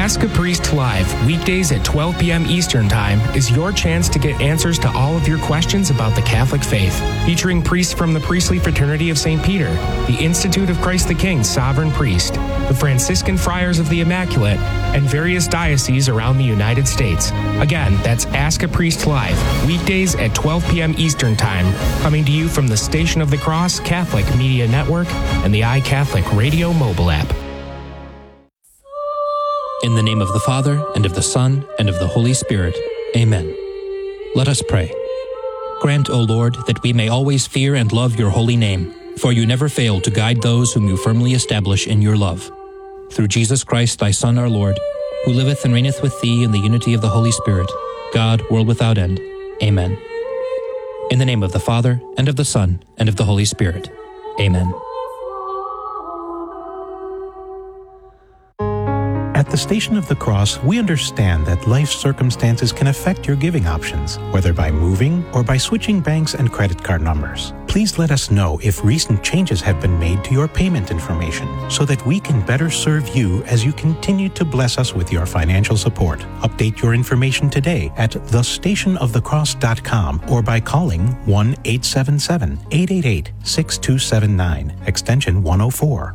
Ask a Priest Live, weekdays at 12 p.m. Eastern Time, is your chance to get answers to all of your questions about the Catholic faith. Featuring priests from the Priestly Fraternity of St. Peter, the Institute of Christ the King Sovereign Priest, the Franciscan Friars of the Immaculate, and various dioceses around the United States. Again, that's Ask a Priest Live, weekdays at 12 p.m. Eastern Time, coming to you from the Station of the Cross Catholic Media Network and the iCatholic Radio mobile app. In the name of the Father, and of the Son, and of the Holy Spirit. Amen. Let us pray. Grant, O Lord, that we may always fear and love your holy name, for you never fail to guide those whom you firmly establish in your love. Through Jesus Christ, thy Son, our Lord, who liveth and reigneth with thee in the unity of the Holy Spirit, God, world without end. Amen. In the name of the Father, and of the Son, and of the Holy Spirit. Amen. At the Station of the Cross, we understand that life circumstances can affect your giving options, whether by moving or by switching banks and credit card numbers. Please let us know if recent changes have been made to your payment information so that we can better serve you as you continue to bless us with your financial support. Update your information today at thestationofthecross.com or by calling 1-877-888-6279, extension 104.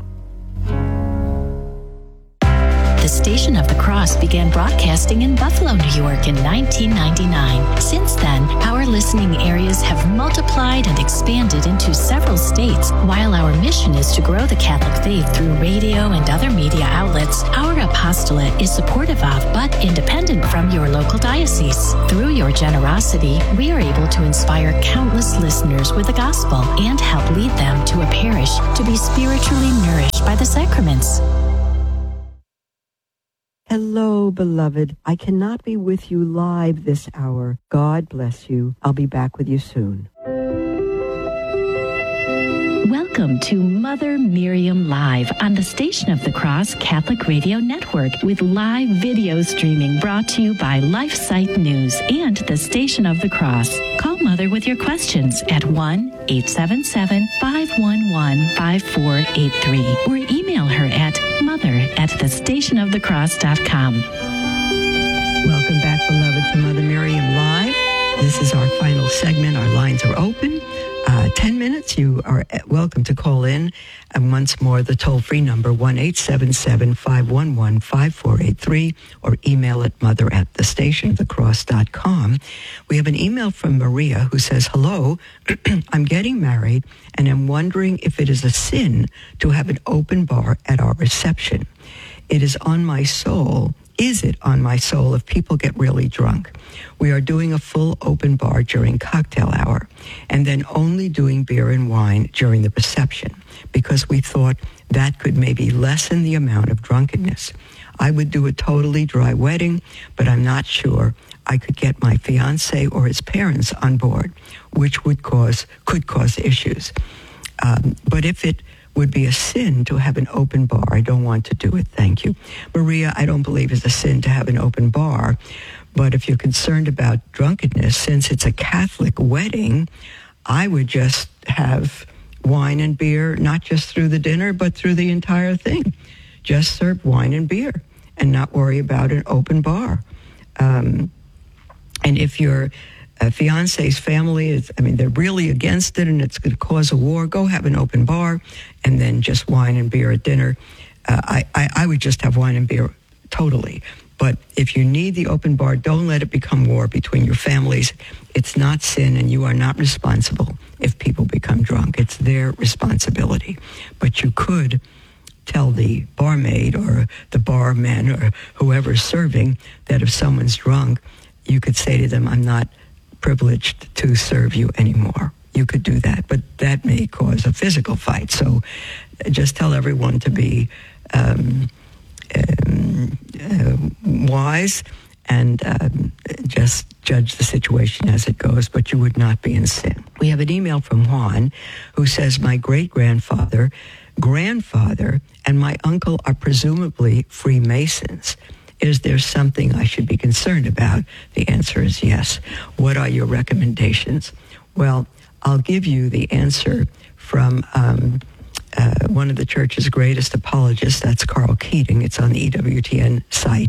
The Station of the Cross began broadcasting in Buffalo, New York in 1999. Since then, our listening areas have multiplied and expanded into several states. While our mission is to grow the Catholic faith through radio and other media outlets, our apostolate is supportive of but independent from your local diocese. Through your generosity, we are able to inspire countless listeners with the gospel and help lead them to a parish to be spiritually nourished by the sacraments. Hello, beloved. I cannot be with you live this hour. God bless you. I'll be back with you soon. Welcome to Mother Miriam Live on the Station of the Cross Catholic Radio Network with live video streaming brought to you by LifeSite News and the Station of the Cross. Call Mother with your questions at 1-877-511-5483 or email her at mother@thestationofthecross.com. Welcome back, beloved, to Mother Miriam Live. This is our final segment. Our lines are open. 10 minutes, you are welcome to call in. And once more, the toll-free number, 1-877-511-5483, or email at mother@thestationofthecross.com. We have an email from Maria who says, hello, I'm getting married and am wondering if it is a sin to have an open bar at our reception. It is on my soul. Is it on my soul if people get really drunk? We are doing a full open bar during cocktail hour and then only doing beer and wine during the reception because we thought that could maybe lessen the amount of drunkenness. I would do a totally dry wedding, but I'm not sure I could get my fiancé or his parents on board, which could cause issues. But if it would be a sin to have an open bar, I don't want to do it. Thank you. Maria, I don't believe it's a sin to have an open bar, but if you're concerned about drunkenness, since it's a Catholic wedding, I would just have wine and beer, not just through the dinner, but through the entire thing. Just serve wine and beer and not worry about an open bar. And if your fiance's family is, they're really against it and it's going to cause a war, go have an open bar and then just wine and beer at dinner. I would just have wine and beer totally. But if you need the open bar, don't let it become war between your families. It's not sin and you are not responsible if people become drunk. It's their responsibility. But you could tell the barmaid or the barman or whoever's serving that if someone's drunk, you could say to them, I'm not privileged to serve you anymore. You could do that, but that may cause a physical fight. So just tell everyone to be wise and just judge the situation as it goes, but you would not be in sin. We have an email from Juan who says, my great-grandfather, grandfather, and my uncle are presumably Freemasons. Is there something I should be concerned about? The answer is yes. What are your recommendations? Well, I'll give you the answer from one of the church's greatest apologists. That's Carl Keating. It's on the EWTN site.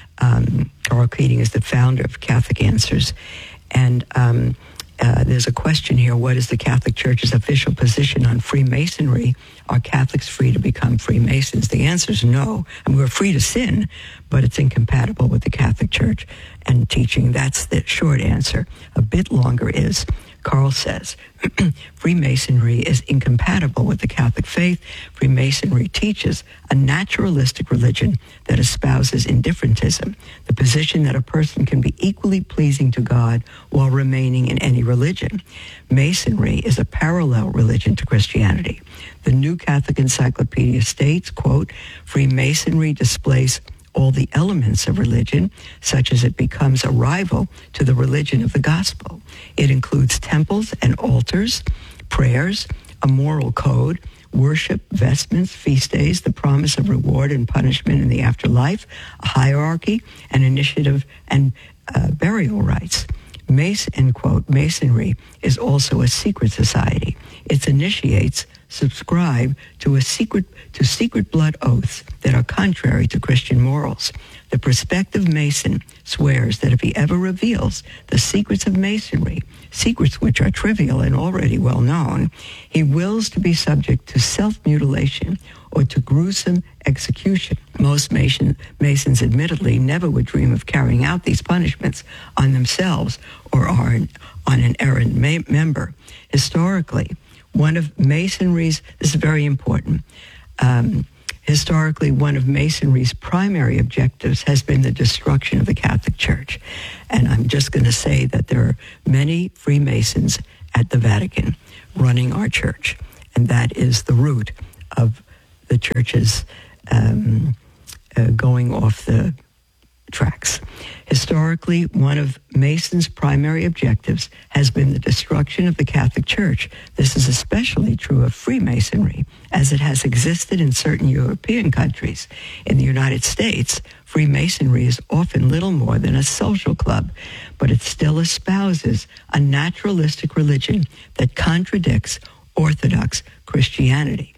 Carl Keating is the founder of Catholic Answers. And there's a question here: what is the Catholic Church's official position on Freemasonry? Are Catholics free to become Freemasons? The answer is no. I mean, we're free to sin, but it's incompatible with the Catholic Church and teaching. That's the short answer. A bit longer is, Carl says, Freemasonry is incompatible with the Catholic faith. Freemasonry teaches a naturalistic religion that espouses indifferentism, the position that a person can be equally pleasing to God while remaining in any religion. Masonry is a parallel religion to Christianity. The New Catholic Encyclopedia states, quote, Freemasonry displays all the elements of religion, such as it becomes a rival to the religion of the gospel. It includes temples and altars, prayers, a moral code, worship, vestments, feast days, the promise of reward and punishment in the afterlife, a hierarchy, an initiative, and burial rites. End quote, Masonry is also a secret society. Its initiates subscribe to secret blood oaths that are contrary to Christian morals. The prospective Mason swears that if he ever reveals the secrets of Masonry, secrets which are trivial and already well known, he wills to be subject to self-mutilation or to gruesome execution. Most Masons admittedly never would dream of carrying out these punishments on themselves or on an errant member. Historically, one of Masonry's, this is very important, historically, one of Masonry's primary objectives has been the destruction of the Catholic Church. And I'm just going to say that there are many Freemasons at the Vatican running our church, and that is the root of the church's going off the tracks. Historically, one of Mason's primary objectives has been the destruction of the Catholic Church. This is especially true of Freemasonry, as it has existed in certain European countries. In the United States, Freemasonry is often little more than a social club, but it still espouses a naturalistic religion that contradicts Orthodox Christianity.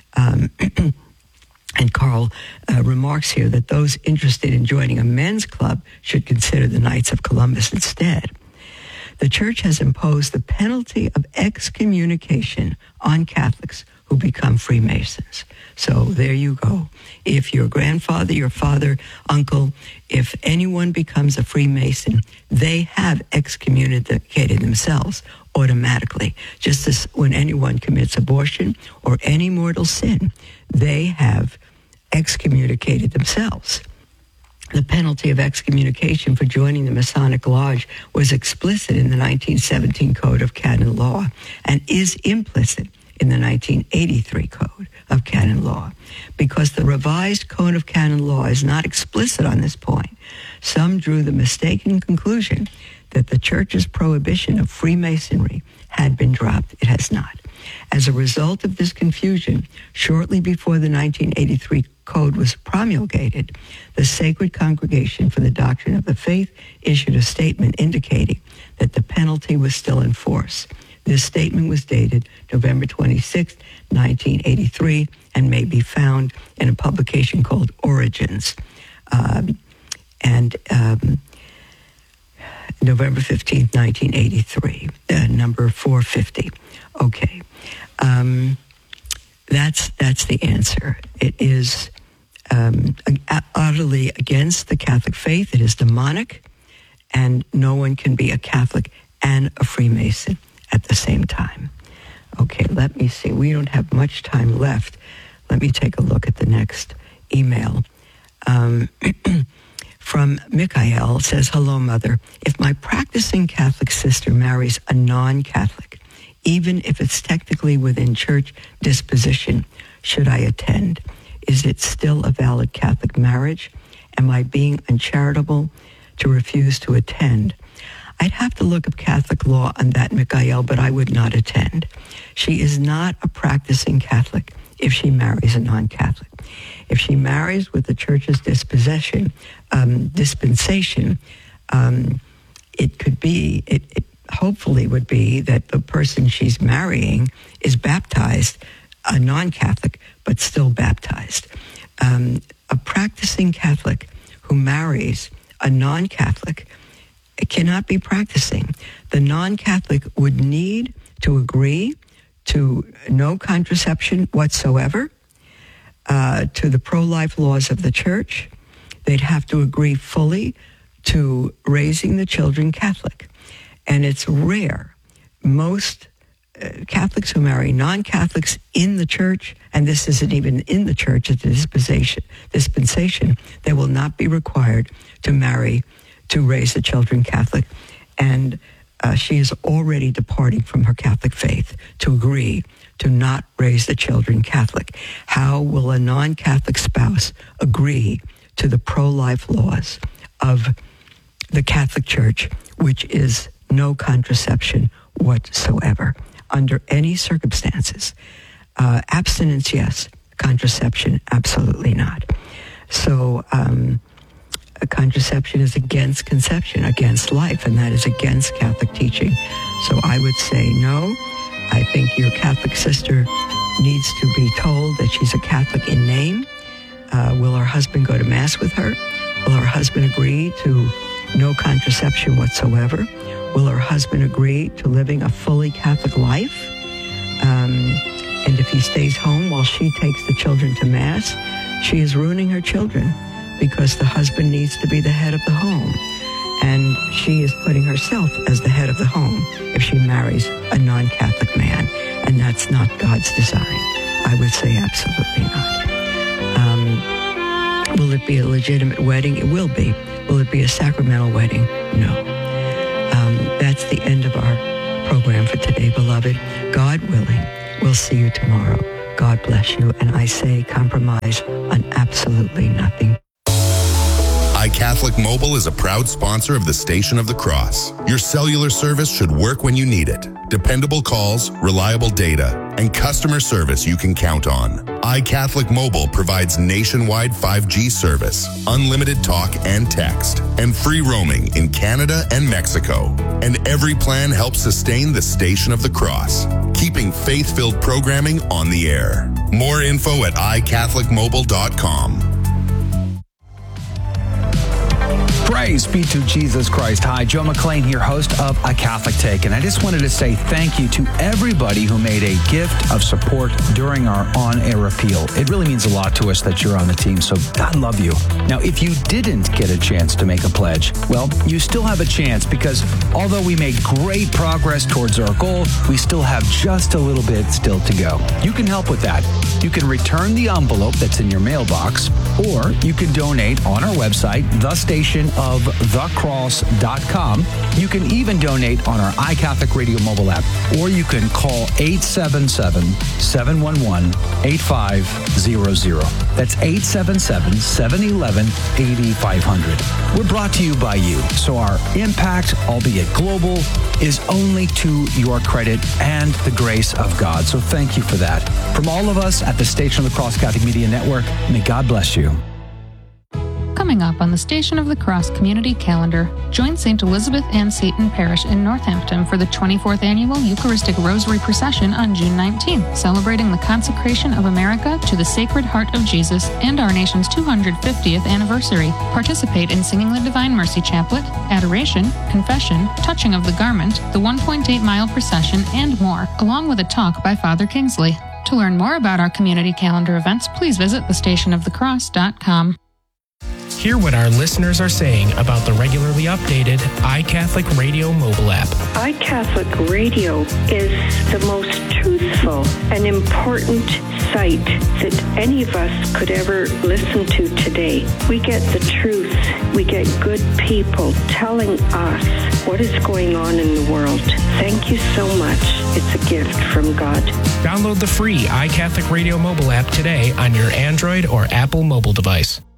And Carl remarks here that those interested in joining a men's club should consider the Knights of Columbus instead. The Church has imposed the penalty of excommunication on Catholics who become Freemasons. So there you go. If your grandfather, your father, uncle, if anyone becomes a Freemason, they have excommunicated themselves automatically. Just as when anyone commits abortion or any mortal sin, they have excommunicated themselves. The penalty of excommunication for joining the Masonic Lodge was explicit in the 1917 Code of Canon Law and is implicit in the 1983 Code of Canon Law. Because the revised Code of Canon Law is not explicit on this point, some drew the mistaken conclusion that the Church's prohibition of Freemasonry had been dropped. It has not. As a result of this confusion, shortly before the 1983 Code was promulgated, the Sacred Congregation for the Doctrine of the Faith issued a statement indicating that the penalty was still in force. This statement was dated November 26, 1983, and may be found in a publication called Origins. November 15, 1983, number 450. Okay. That's the answer. It is utterly against the Catholic faith. It is demonic, and no one can be a Catholic and a Freemason at the same time. Okay, let me see. We don't have much time left. Let me take a look at the next email. From Mikhail, says, hello, Mother. If my practicing Catholic sister marries a non-Catholic, even if it's technically within church disposition, should I attend? Is it still a valid Catholic marriage? Am I being uncharitable to refuse to attend? I'd have to look up Catholic law on that, Mikhail, but I would not attend. She is not a practicing Catholic if she marries a non-Catholic. If she marries with the church's dispensation, it could be, it hopefully would be that the person she's marrying is baptized a non-Catholic, but still baptized. A practicing Catholic who marries a non-Catholic cannot be practicing. The non-Catholic would need to agree to no contraception whatsoever, to the pro-life laws of the church. They'd have to agree fully to raising the children Catholic. And it's rare. Most Catholics who marry non-Catholics in the church, and this isn't even in the church, it's a dispensation, they will not be required to raise the children Catholic. And she is already departing from her Catholic faith to agree to not raise the children Catholic. How will a non-Catholic spouse agree to the pro-life laws of the Catholic Church, which is no contraception whatsoever under any circumstances? Abstinence, yes. Contraception, absolutely not. So contraception is against conception, against life, and that is against Catholic teaching. So I would say no. I think your Catholic sister needs to be told that she's a Catholic in name. Will her husband go to Mass with her? Will her husband agree to no contraception whatsoever? Will her husband agree to living a fully Catholic life? And if he stays home while she takes the children to Mass, she is ruining her children because the husband needs to be the head of the home. And she is putting herself as the head of the home if she marries a non-Catholic man. And that's not God's design. I would say absolutely not. Will it be a legitimate wedding? It will be. Will it be a sacramental wedding? No. That's the end of our program for today, beloved. God willing, we'll see you tomorrow. God bless you. And I say compromise on absolutely nothing. iCatholic Mobile is a proud sponsor of the Station of the Cross. Your cellular service should work when you need it. Dependable calls, reliable data, and customer service you can count on. iCatholic Mobile provides nationwide 5G service, unlimited talk and text, and free roaming in Canada and Mexico. And every plan helps sustain the Station of the Cross, keeping faith-filled programming on the air. More info at iCatholicMobile.com. Praise be to Jesus Christ. Hi, Joe McLean here, host of A Catholic Take. And I just wanted to say thank you to everybody who made a gift of support during our on-air appeal. It really means a lot to us that you're on the team, so God love you. Now, if you didn't get a chance to make a pledge, well, you still have a chance because although we made great progress towards our goal, we still have just a little bit still to go. You can help with that. You can return the envelope that's in your mailbox, or you can donate on our website, thestationofthecross.com. You can even donate on our iCatholic Radio mobile app, or you can call 877-711-8500. That's 877-711-8500. We're brought to you by you, so our impact, albeit global, is only to your credit and the grace of God. So thank you for that. From all of us at the Station of the Cross Catholic Media Network, may God bless you. Coming up on the Station of the Cross community calendar, join St. Elizabeth Ann Seton Parish in Northampton for the 24th Annual Eucharistic Rosary Procession on June 19th, celebrating the consecration of America to the Sacred Heart of Jesus and our nation's 250th anniversary. Participate in singing the Divine Mercy Chaplet, adoration, confession, touching of the garment, the 1.8-mile procession, and more, along with a talk by Father Kingsley. To learn more about our community calendar events, please visit thestationofthecross.com. Hear what our listeners are saying about the regularly updated iCatholic Radio mobile app. iCatholic Radio is the most truthful and important site that any of us could ever listen to today. We get the truth. We get good people telling us what is going on in the world. Thank you so much. It's a gift from God. Download the free iCatholic Radio mobile app today on your Android or Apple mobile device.